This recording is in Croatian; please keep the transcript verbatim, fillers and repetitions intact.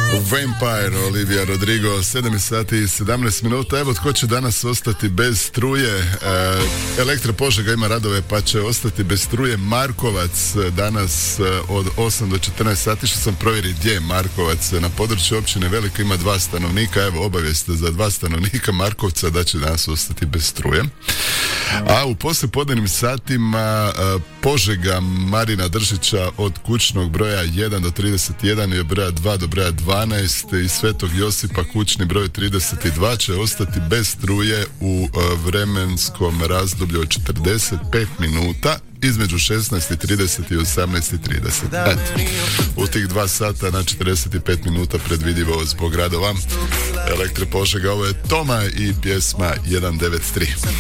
Vampire, Olivia Rodrigo, sedam sati i sedamnaest minuta. Evo tko će danas ostati bez struje. E, Elektra Požega ima radove pa će ostati bez struje. Markovac danas od osam do četrnaest sati, što sam provjerio gdje je Markovac. Na području općine Velika ima dva stanovnika. Evo obavijest za dva stanovnika Markovca da će danas ostati bez struje. A u poslijepodnevnim satima Požega Marina Držića od kućnog broja jedan do trideset jedan i od broja dva do broja dvanaest i Svetog Josipa kućni broj trideset dva će ostati bez struje u vremenskom razdoblju od četrdeset pet minuta između šesnaest i trideset i osamnaest i trideset. Eto, u tih dva sata na četrdeset pet minuta predvidivo zbog radova Elektre Požega. Ovo je Toma i pjesma jedan devet tri.